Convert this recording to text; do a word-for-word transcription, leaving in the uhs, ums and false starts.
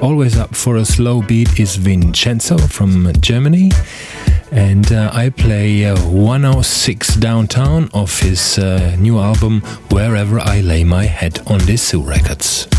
always up for a slow beat is Vincenzo from Germany. And uh, I play uh, one oh six Downtown of his uh, new album Wherever I Lay My Head on Dessous Records.